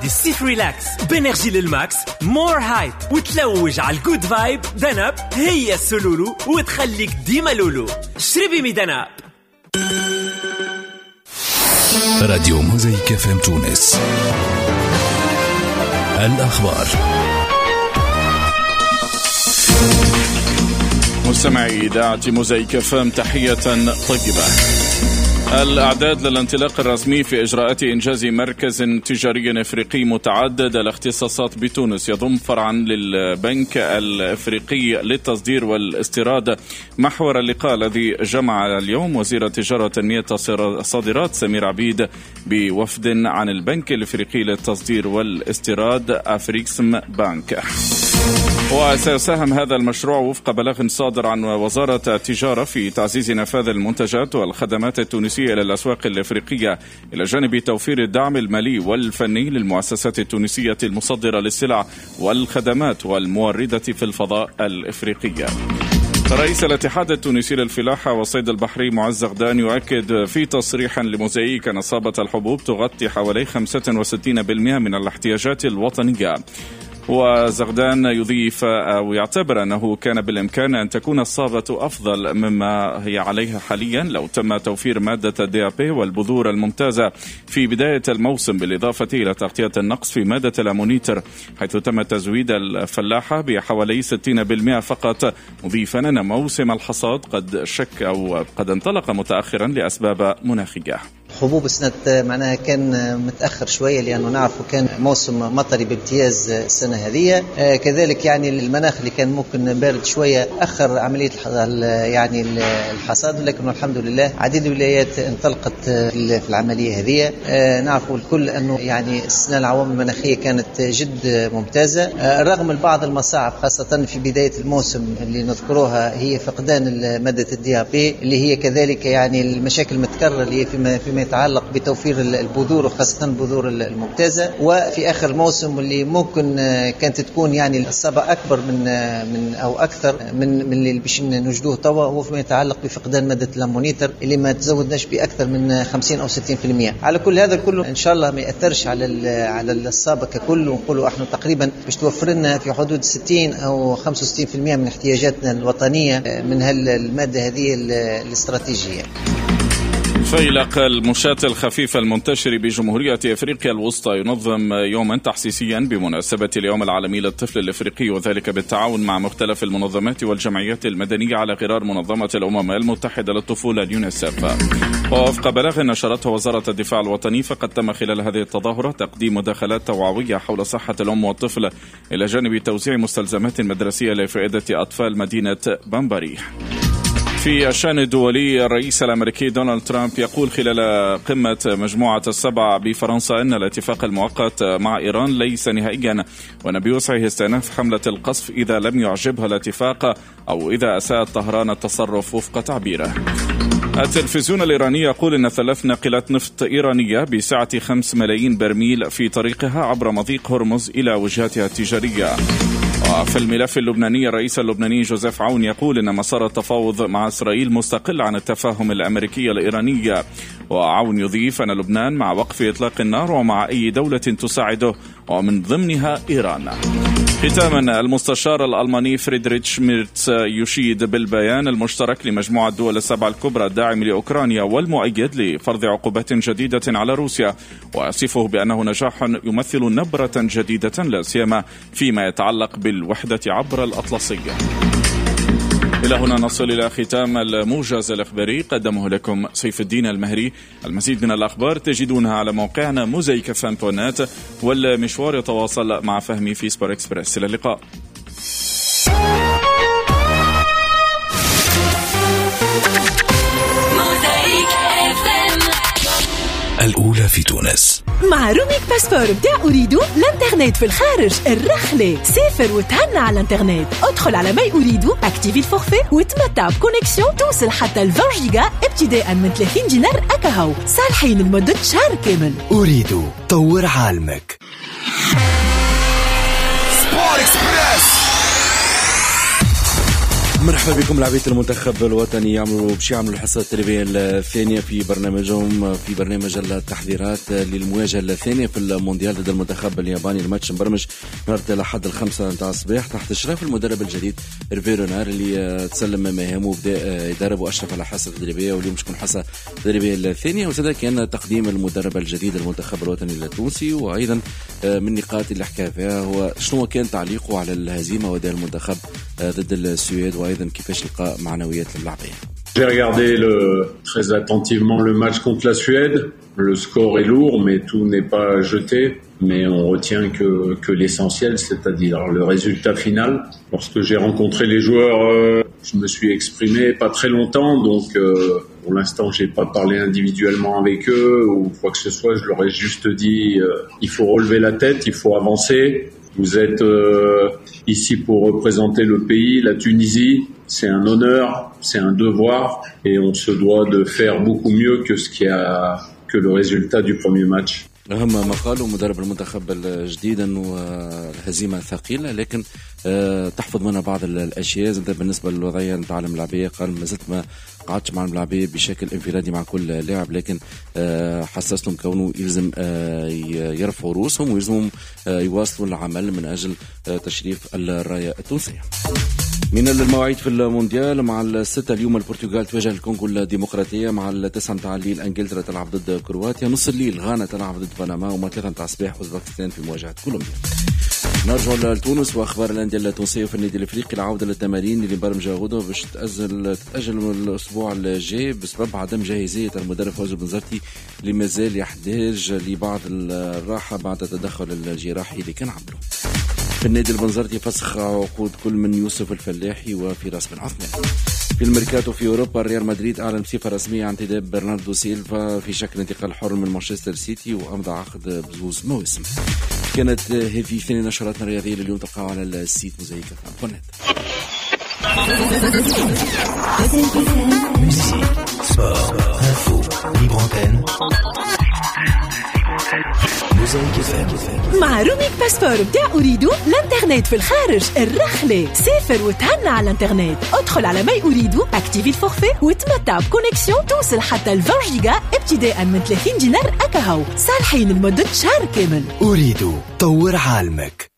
دي الصيف ريلاكس بانرجي للماكس مور هايب وتلوج على الجود فايب. دناب هي السلولو وتخليك ديما لولو. شربي مي دناب. راديو موزايك FM تونس. الأخبار. مستمعي إذاعة موزايك FM تحية طيبة. الأعداد للانطلاق الرسمي في إجراءات إنجاز مركز تجاري إفريقي متعدد الاختصاصات بتونس يضم فرعا للبنك الإفريقي للتصدير والاستيراد. محور اللقاء الذي جمع اليوم وزير التجارة والتنمية الصادرات سمير عبيد بوفد عن البنك الإفريقي للتصدير والاستيراد أفريكسم بانك. وسيساهم هذا المشروع وفق بلاغ صادر عن وزارة التجارة في تعزيز نفاذ المنتجات والخدمات التونسية إلى الأسواق الإفريقية إلى جانب توفير الدعم المالي والفني للمؤسسات التونسية المصدرة للسلع والخدمات والموردة في الفضاء الإفريقية. رئيس الاتحاد التونسي للفلاحة والصيد البحري معز زغدان يؤكد في تصريح لموزايك أن إصابة الحبوب تغطي حوالي 65% من الاحتياجات الوطنية. وزغدان يضيف أو يعتبر أنه كان بالإمكان أن تكون الصاغة أفضل مما هي عليها حاليا لو تم توفير مادة DAP والبذور الممتازة في بداية الموسم، بالإضافة إلى تغطية النقص في مادة الأمونيتر، حيث تم تزويد الفلاحة بحوالي 60% فقط، مضيفا أن موسم الحصاد قد انطلق متأخرا لأسباب مناخية. حبوب السنة معناها كان متأخر شوية لأنه نعرفه كان موسم مطري بامتياز السنة هذه. كذلك يعني المناخ اللي كان ممكن بارد شوية أخر عملية يعني الحصاد، ولكن الحمد لله عديد الولايات انطلقت في العملية هذه. نعرفه الكل أنه يعني السنة العوامل المناخية كانت جد ممتازة رغم بعض المصاعب، خاصة في بداية الموسم اللي نذكروها هي فقدان مادة DAP اللي هي كذلك يعني المشاكل المتكررة اللي فيما يتعلق بتوفير البذور وخاصة البذور الممتازة. وفي آخر الموسم اللي ممكن كانت تكون يعني الإصابة أكبر من أو أكثر من اللي باش نوجدوه توا هو فيما يتعلق بفقدان مادة الأمونيتر اللي ما تزودناش بأكثر من 50 أو 60%. على كل هذا كله إن شاء الله ما يأثرش على الإصابة ككل، ونقولوا إحنا تقريبا باش توفر لنا في حدود 60 أو 65% من احتياجاتنا الوطنية من هالمادة هذه الاستراتيجية. فيلق المشاة الخفيف المنتشر بجمهورية أفريقيا الوسطى ينظم يوما تحسيسيا بمناسبة اليوم العالمي للطفل الأفريقي، وذلك بالتعاون مع مختلف المنظمات والجمعيات المدنية على غرار منظمة الأمم المتحدة للطفولة اليونيسف. ووفق بلاغ نشرته وزارة الدفاع الوطني، فقد تم خلال هذه التظاهرة تقديم مداخلات توعوية حول صحة الأم والطفل إلى جانب توزيع مستلزمات مدرسية لفائدة أطفال مدينة بامباري. في الشأن الدولي، الرئيس الأمريكي دونالد ترامب يقول خلال قمة مجموعة السبع بفرنسا أن الاتفاق المؤقت مع إيران ليس نهائيا، وأن بوسعه استئناف حملة القصف إذا لم يعجبها الاتفاق أو إذا أساءت طهران التصرف وفق تعبيره. التلفزيون الإيراني يقول أن 3 ناقلات نفط إيرانية بسعة 5 ملايين برميل في طريقها عبر مضيق هرمز إلى وجهاتها التجارية. وفي الملف اللبناني، الرئيس اللبناني جوزيف عون يقول أن مسار التفاوض مع إسرائيل مستقل عن التفاهم الأمريكي الإيراني. وعون يضيف أن لبنان مع وقف إطلاق النار ومع أي دولة تساعده ومن ضمنها إيران. ختاما، المستشار الألماني فريدريتش ميرتس يشيد بالبيان المشترك لمجموعة الدول السبع الكبرى الداعم لأوكرانيا والمؤيد لفرض عقوبات جديدة على روسيا، ويصفه بأنه نجاح يمثل نبرة جديدة لا سيما فيما يتعلق بالوحدة عبر الأطلسية. إلى هنا نصل إلى ختام الموجز الإخباري، قدمه لكم سيف الدين المهري. المزيد من الأخبار تجدونها على موقعنا موزايك FM.net، والمشوار يتواصل مع فهمي في سبور إكسبرس. إلى اللقاء. الأولى في تونس مع روميك باسبور بتاع أريدو. الانترنت في الخارج الرخلة، سافر وتهنى على الانترنت. ادخل على ماي أريدو، اكتيفي الفورفي وتمتع بكونيكسيون توصل حتى 20 جيجا ابتداء من 30 دينار أكاهو، صالحين لمدة شهر كامل. أريدو، طور عالمك. سبور إكسبرس مرحبا بكم لاعبية المنتخب الوطني يعملوا الحصة التدريبية الثانية في برنامجهم في برنامج التحضيرات للمواجهة الثانية في المونديال ضد المنتخب الياباني. الماتش مبرمج نهار الأحد 5 متاع الصباح تحت إشراف المدرب الجديد هيرفي رونار اللي تسلم مهامه وبدأ يدرب وأشرف على الحصة التدريبية، واليوم تكون الحصة التدريبية الثانية. وهذا كان تقديم المدرب الجديد للمنتخب الوطني التونسي. وأيضا من النقاط اللي حكى فيها هو شنو كان تعليقه على الهزيمة وأداء المنتخب ضد السويد، وأيضا كيفاش لقى معنويات اللاعبين. J'ai regardé très attentivement le match contre la Suède. Le score est lourd, mais tout n'est pas jeté. Mais on retient que l'essentiel, c'est-à-dire le résultat final. Lorsque j'ai rencontré les joueurs, je me suis exprimé pas très longtemps, donc pour l'instant, j'ai pas parlé individuellement avec eux ou quoi que ce soit. Je leur ai juste dit, il faut relever la tête, il faut avancer. Vous êtes ici pour représenter le pays, la Tunisie. C'est un honneur, c'est un devoir, et on se doit de faire beaucoup mieux que le résultat du premier match. أهم ما قاله مدرب المنتخب الجديد أنه الهزيمة ثقيلة، لكن تحفظ منها بعض الأشياء. بالنسبة للوضعية نتاع الملاعبية قال ما زلت ما قعدش مع الملاعبية بشكل انفرادي مع كل لاعب، لكن حسستهم كونه يلزم يرفعوا رؤوسهم ويلزمهم يواصلوا العمل من أجل تشريف الراية التونسية. من المواعيد في المونديال مع 6 اليوم البرتغال تواجه الكونغو الديمقراطية، مع 9 متاع الليل انجلترا تلعب ضد كرواتيا، نص الليل غانا تلعب ضد بنما، وما 3 متاع الصباح اوزبكستان في مواجهة كولومبيا. نرجع لتونس واخبار الانديه التونسيه في النادي الافريقي. العوده للتمارين اللي برمجه غدوه باش تتاجل من الاسبوع الجاي بسبب عدم جاهزيه المدرب فوزي بنزرتي اللي مازال يحتاج لبعض الراحه بعد التدخل الجراحي اللي كان عمله. في النادي البنزرتي فسخ عقود كل من يوسف الفلاحي وفراس بن عثمان. في الميركاتو في أوروبا ريال مدريد أعلن بصفة رسمية عن انتداب برناردو سيلفا في شكل انتقال حر من مانشستر سيتي وأمضى عقد بزوز مواسم. كانت هذه ثاني نشراتنا الرياضية لليوم، تلقاها على السيت موزايك فام. مع روميك باسبور بتاع أريدو الانترنت في الخارج الرخلة. سافر وتهنى على الانترنت، ادخل على ماي أريدو اكتيفي الفورفي وتمتع بكونيكسيون توصل حتى 20 جيجا ابتداء من 30 دينار أكاهو، صالحين لمدة شهر كامل. أريدو طور عالمك.